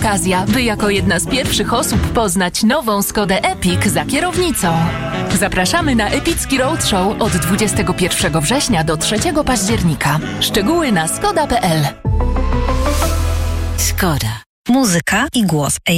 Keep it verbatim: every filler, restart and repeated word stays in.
okazja, by jako jedna z pierwszych osób poznać nową Skodę Epic za kierownicą. Zapraszamy na Epicki Roadshow od dwudziestego pierwszego września do trzeciego października. Szczegóły na skoda kropka p l. Skoda. Muzyka i głos